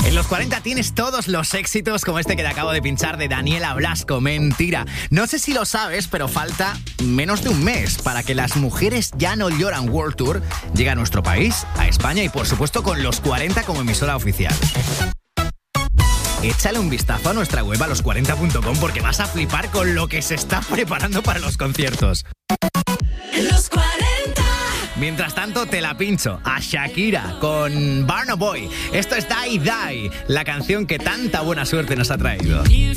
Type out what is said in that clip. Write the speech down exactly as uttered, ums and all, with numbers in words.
En los cuarenta tienes todos los éxitos como este que te acabo de pinchar de Daniela Blasco, Mentira. No sé si lo sabes, pero falta menos de un mes para que las Mujeres Ya No Lloran World Tour llegue a nuestro país, a España y por supuesto con los cuarenta como emisora oficial. Échale un vistazo a nuestra web a los cuarenta punto com porque vas a flipar con lo que se está preparando para los conciertos. Los cuarenta. Mientras tanto, te la pincho a Shakira con Burna Boy. Esto es Die Die, la canción que tanta buena suerte nos ha traído.